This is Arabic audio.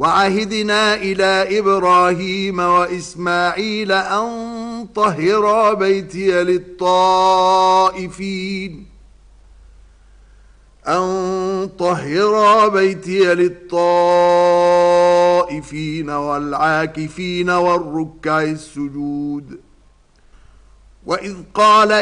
وعهدنا إلى إبراهيم وإسماعيل أن طهرا بيتي للطائفين والعاكفين والركع السجود. وإذ قال